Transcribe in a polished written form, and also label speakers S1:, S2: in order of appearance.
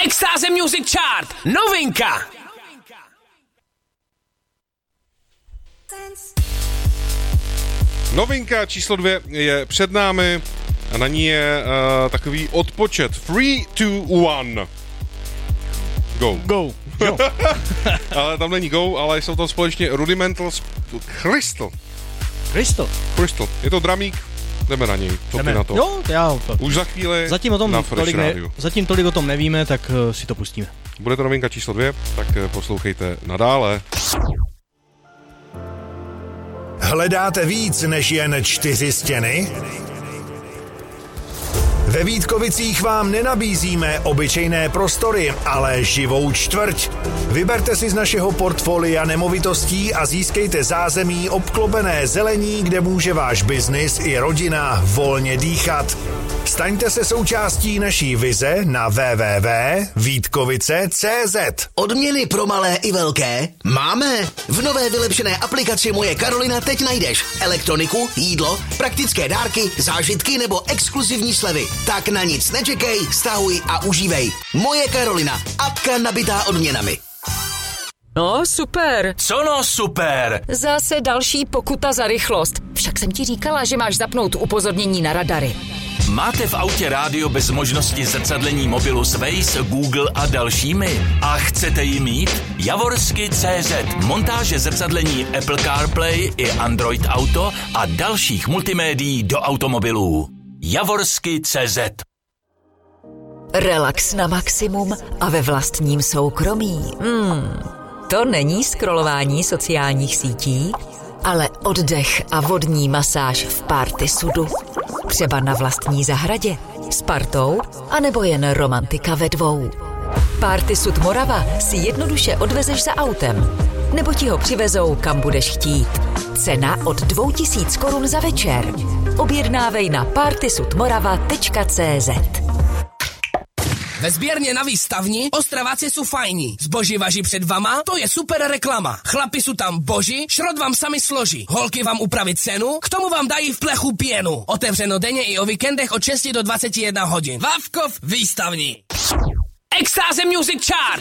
S1: Extáze Music Chart. Novinka.
S2: Novinka číslo 2 je před námi a na ní je takový odpočet. 3, 2, 1. Go.
S3: Go. Jo.
S2: Ale tam není go, ale jsou tam společně Rudimentals Crystal. Je to dramík, jdeme na něj. Co ty na to?
S3: Jo, já to.
S2: Už za chvíli na Fresh Rádiu.
S3: Zatím tolik o tom nevíme, tak si to pustíme.
S2: Bude to novinka číslo 2, tak poslouchejte nadále.
S4: Hledáte víc než jen 4 stěny? Ve Vítkovicích vám nenabízíme obyčejné prostory, ale živou čtvrť. Vyberte si z našeho portfolia nemovitostí a získejte zázemí obklopené zelení, kde může váš biznis i rodina volně dýchat. Staňte se součástí naší vize na www.vítkovice.cz.
S5: Odměny pro malé i velké máme. V nové vylepšené aplikaci Moje Karolina teď najdeš elektroniku, jídlo, praktické dárky, zážitky nebo exkluzivní slevy. Tak na nic nečekej, stahuj a užívej. Moje Karolina, apka nabitá odměnami.
S6: No, super.
S1: Co no super?
S6: Zase další pokuta za rychlost. Však jsem ti říkala, že máš zapnout upozornění na radary.
S1: Máte v autě rádio bez možnosti zrcadlení mobilu s Waze, Google a dalšími? A chcete ji mít? Javorsky.cz. Montáže zrcadlení Apple CarPlay i Android Auto a dalších multimédií do automobilů. Javorsky.cz.
S6: Relax na maximum a ve vlastním soukromí. To není scrollování sociálních sítí, ale oddech a vodní masáž v Party Sudu. Třeba na vlastní zahradě, s partou, anebo jen romantika ve dvou. Party Sud Morava si jednoduše odvezeš za autem, nebo ti ho přivezou, kam budeš chtít. Cena od 2000 korun za večer. Objednávej na partysudmorava.cz.
S7: Ve sběrně na výstavni Ostraváci jsou fajní. Zboží važí před vama, to je super reklama. Chlapi jsou tam boží, šrot vám sami složí. Holky vám upraví cenu, k tomu vám dají v plechu pěnu. Otevřeno denně i o víkendech od 6 do 21 hodin. Vávkov výstavní.
S1: Extáze Music Chart.